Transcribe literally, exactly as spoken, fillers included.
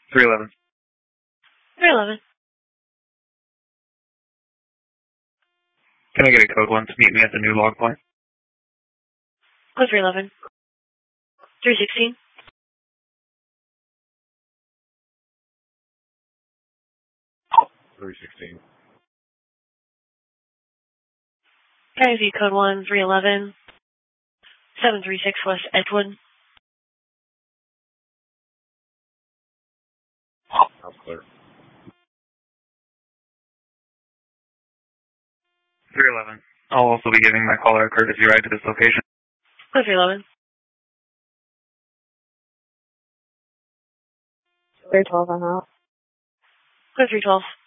three eleven. three eleven. Can I get a code one to meet me at the new log point? Code three eleven. three sixteen. three sixteen. Can I see code one, three eleven, seven three six West Edgewood? That's clear. three eleven. I'll also be giving my caller a courtesy ride to this location. Code three eleven. three twelve, I'm out. Code three twelve.